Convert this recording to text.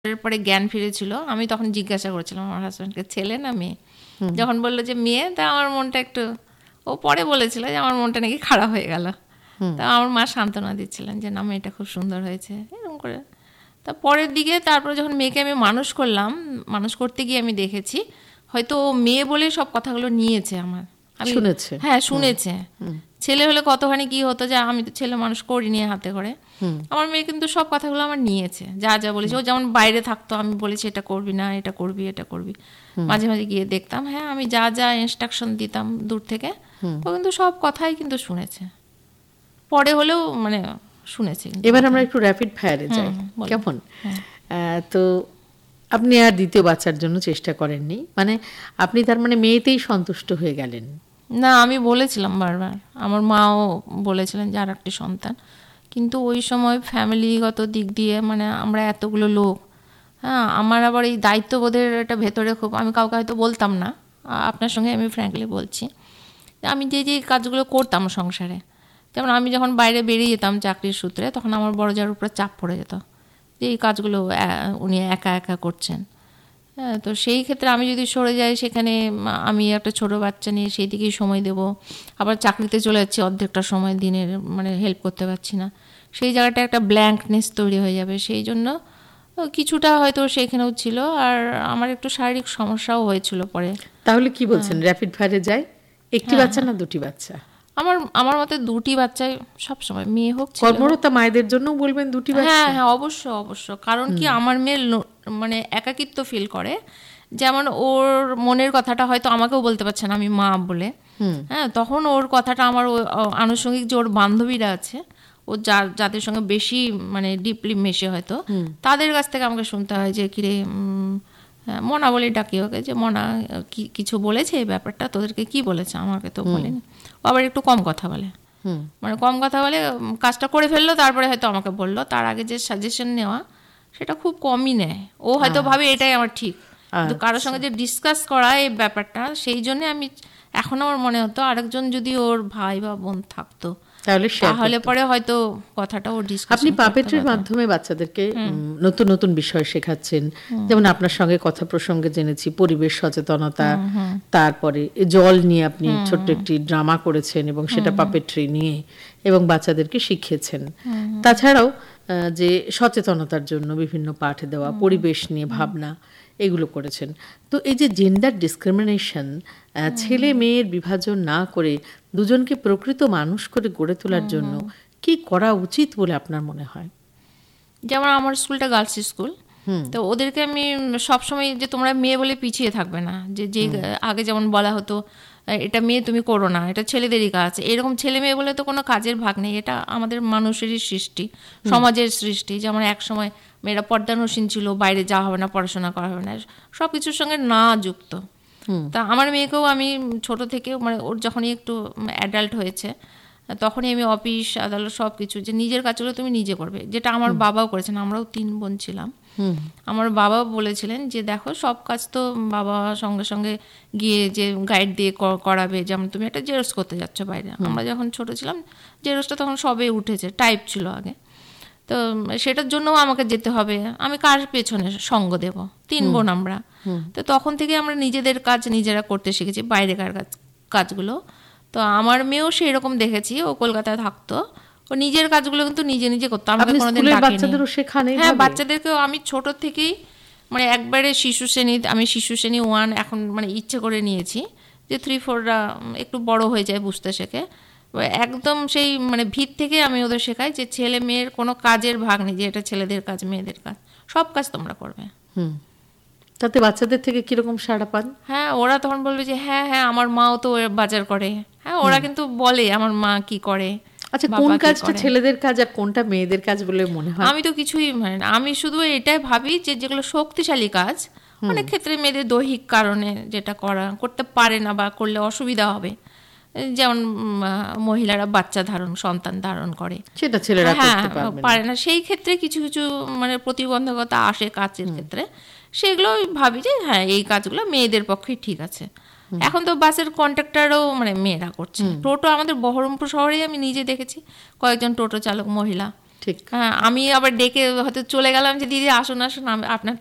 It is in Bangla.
এরপরে জ্ঞান ফিরেছিল, আমি তখন জিজ্ঞাসা করছিলাম আমার হাজব্যান্ডকে, ছেলে না মেয়ে? যখন বললো যে মেয়ে, তা আমার মনটা একটু, ও পরে বলেছিল যে আমার মনটা নাকি খারাপ হয়ে গেল। তা আমার মা সান্ত্বনা দিচ্ছিলেন যে না, মেয়েটা খুব সুন্দর হয়েছে, এরকম করে। তা পরের দিকে তারপরে যখন মেয়েকে আমি মানুষ করলাম, মানুষ করতে গিয়ে আমি দেখেছি হয়তো ও মেয়ে বলে সব কথাগুলো নিয়েছে আমার, শুনেছে। হ্যাঁ শুনেছে। ছেলে হলে কতখানি কি হতো, যে আমি তো ছেলে মানুষ করিনি হাতে করে। আমার মেয়ে কিন্তু সব কথাগুলো আমার নিয়েছে, যা যা বলেছে। ও যেমন বাইরে থাকতো, আমি বলেছি এটা করবি না, এটা করবি, এটা করবি, মাঝে মাঝে গিয়ে দেখতাম, হ্যাঁ আমি যা যা ইনস্ট্রাকশন দিতাম দূর থেকে, ও কিন্তু সব কথাই কিন্তু শুনেছে, পরে হলেও মানে শুনেছে। এবার আমরা একটু র্যাপিড ফায়ারে যাই, কেমন? তো আপনি আর দ্বিতীয় বাচ্চার জন্য চেষ্টা করেননি, মানে আপনি তার মানে মেয়েতেই সন্তুষ্ট হয়ে গেলেন? না, আমি বলেছিলাম বারবার, আমার মাও বলেছিলেন যে আর একটি সন্তান, কিন্তু ওই সময় ফ্যামিলিগত দিক দিয়ে মানে আমরা এতগুলো লোক, হ্যাঁ আমার আবার এই দায়িত্ববোধের এটা ভেতরে খুব, আমি কাউকে হয়তো বলতাম না, আপনার সঙ্গে আমি ফ্র্যাঙ্কলি বলছি, আমি যে যে কাজগুলো করতাম সংসারে, যেমন আমি যখন বাইরে বেরিয়ে যেতাম চাকরির সূত্রে, তখন আমার বড় যার উপরে চাপ পড়ে যেত যে এই কাজগুলো উনি একা একা করছেন। হ্যাঁ, তো সেই ক্ষেত্রে আমি যদি সরে যাই, সেখানে আমি একটা ছোট বাচ্চা নিয়ে সেই দিকেই সময় দেব, আবার চাকরিতে চলে যাচ্ছি, অর্ধেকটা সময় দিনের মানে হেল্প করতে পারছি না, সেই জায়গাটা একটা ব্ল্যাঙ্কনেস তৈরি হয়ে যাবে। সেই জন্য কিছুটা হয়তো সেখানেও ছিল, আর আমার একটু শারীরিক সমস্যাও হয়েছিল পরে। তাহলে কি বলছেন, র্যাপিড ফায়ারে যাই? একটি বাচ্চা না দুটি বাচ্চা? আমার মতে দুটি বাচ্চাই সবসময়, মেয়ে হোক ছেলে হোক। কর্মরতা মায়েদের জন্য বলবেন দুটি বাচ্চা? হ্যাঁ হ্যাঁ, অবশ্য অবশ্য, কারণ কি আমার মেয়ে মানে একাকিত্ব ফিল করে, যেমন ওর মনের কথাটা হয়তো আমাকেও বলতে পারছে না আমি মা বলে, হ্যাঁ তখন ওর কথাটা আমার আনুষঙ্গিক যে ওর বান্ধবীরা আছে, ও যাদের সঙ্গে বেশি মানে ডিপলি মেশে হয়তো, তাদের কাছ থেকে আমাকে শুনতে হয় যে কিরে মনা বলে ডাকি ওকে, যে মনা কিছু বলেছে এই ব্যাপারটা, তোদেরকে কি বলেছে, আমাকে তো বলেনি। ও আবার একটু কম কথা বলে, মানে কম কথা বলে, কাজটা করে ফেললো তারপরে হয়তো আমাকে বললো, তার আগে যে সাজেশন নেওয়া সেটা খুব কমই নেয়। ও হয়তো ভাবে এটাই আমার ঠিক, কিন্তু কারোর সঙ্গে যে ডিসকাস করা এই ব্যাপারটা, সেই জন্য আমি এখন আমার মনে হতো আরেকজন যদি ওর ভাই বা বোন থাকতো তাহলে পরে হয়তো কথাটা ও ডিসকাস। আপনি পাপেট্রির মাধ্যমে বাচ্চাদেরকে নতুন নতুন বিষয় শেখাচ্ছেন, যেমন আপনার সঙ্গে কথা প্রসঙ্গে জেনেছি পরিবেশ সচেতনতা, তারপরে জল নিয়ে আপনি ছোট্ট একটি ড্রামা করেছেন এবং সেটা পাপেট্রি নিয়ে এবং বাচ্চাদেরকে শিখিয়েছেন। তাছাড়াও যে সচেতনতার জন্য বিভিন্ন পাঠ দেওয়া, পরিবেশ নিয়ে ভাবনা, এগুলো করেছেন। তো এই যে জেন্ডার ডিসক্রিমিনেশন, ছেলে মেয়ের বিভাজন না করে দুজনকে প্রকৃত মানুষ করে গড়ে তোলার জন্য কি করা উচিত বলে আপনার মনে হয়? যেমন আমার স্কুলটা গার্লস স্কুল, তো ওদেরকে আমি সবসময় যে তোমরা মেয়ে বলে পিছিয়ে থাকবে না, যে আগে যেমন বলা হতো এটা মেয়ে তুমি করো না, এটা ছেলেদেরই কাজ, এরকম ছেলে মেয়ে বলে তো কোনো কাজের ভাগ নেই, এটা আমাদের মানুষেরই সৃষ্টি, সমাজের সৃষ্টি। যেমন এক সময় মেয়েরা পর্দানসীন ছিল, বাইরে যাওয়া হবে না, পড়াশোনা করা হবে না, সব কিছুর সঙ্গে না যুক্ত। তা আমার মেয়েকেও আমি ছোট থেকে মানে ওর যখনই একটু অ্যাডাল্ট হয়েছে তখনই আমি অফিস আদালত সব কিছু, যে নিজের কাজগুলো তুমি নিজে করবে, যেটা আমার বাবাও করেছেন, আমরাও 3 বোন ছিলাম। আমার বাবা বলেছিলেন যে দেখো সব কাজ তো বাবা সঙ্গে সঙ্গে গিয়ে যে গাইড দিয়ে করাবে, যেমন তুমি একটা জেরক্স করতে যাচ্ছ বাইরে, আমরা যখন ছোট ছিলাম জেরক্সটা তখন সবে উঠেছে, টাইপ ছিল আগে, তো সেটার জন্যও আমাকে যেতে হবে, আমি কার পেছনে সঙ্গ দেব, 3 বোন আমরা। তো তখন থেকে আমরা নিজেদের কাজ নিজেরা করতে শিখেছি, বাইরেকার কাজগুলো। তো আমার মেয়েও সেই রকম দেখেছি, ও কলকাতায় থাকতো, ও নিজের কাজগুলো কিন্তু নিজে নিজে করতো, আমাকে কোনোদিন ডাকেনি। হ্যাঁ, বাচ্চাদেরকেও আমি ছোট থেকেই মানে একবারে শিশু শ্রেণী, আমি শিশু শ্রেণী 1 এখন মানে ইচ্ছে করে নিয়েছি যে 3-4রা একটু বড় হয়ে যায়, বুঝতে শেখে, একদম সেই মানে ভিত থেকে আমি ওদের শেখাই যে ছেলে মেয়ের কোনো কাজের ভাগ নেই, যে এটা ছেলেদের কাজ মেয়েদের কাজ, সব কাজ তোমরা করবে। তাতে বাচ্চাদের থেকে কিরকম সাড়া পান? হ্যাঁ, ওরা তখন বলবে যে হ্যাঁ হ্যাঁ আমার মাও তো বাজার করে, হ্যাঁ ওরা কিন্তু বলে আমার মা কি করে। আচ্ছা, কোন কাজটা ছেলেদের কাজ আর কোনটা মেয়েদের কাজ বলে মনে হয়? আমি তো কিছুই মানে না, আমি শুধু এটাই ভাবি যে যেগুলো শক্তিশালী কাজ, অনেক ক্ষেত্রে মেয়েদের দৈহিক কারণে যেটা করতে পারে না বা করলে অসুবিধা হবে, যেমন মহিলারা বাচ্চা সন্তান ধারণ করে, সেটা ছেলেরা করতে পারে না, সেই ক্ষেত্রে কিছু কিছু মানে প্রতিবন্ধকতা আসে কাজের ক্ষেত্রে, সেগুলো ভাবি যে হ্যাঁ এই কাজগুলো মেয়েদের পক্ষে ঠিক আছে। এখন তো বাসের কন্ট্রাক্টরও মানে মেয়েরা করছে, টোটো আমাদের বহরমপুর শহরেই আমি নিজে দেখেছি কয়েকজন টোটো চালক মহিলা, ঠিক। হ্যাঁ, আমি আবার ডেকে হয়তো চলে গেলাম যে দিদি আসুন আসুন আপনার